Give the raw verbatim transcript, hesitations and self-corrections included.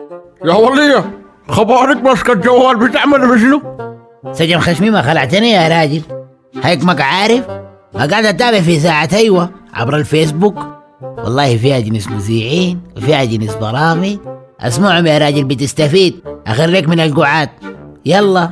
يا ولية، خبرك ماسكة الجوال بتعمل بشنو؟ سجن خشمي ما خلعتني يا راجل. هيك ما عارف، ما قاعد اتابع في ساعة ايوه عبر الفيسبوك. والله فيها جنس مذيعين وفيها جنس برامج. اسمعهم يا راجل بتستفيد، اخريك من القعاد. يلا.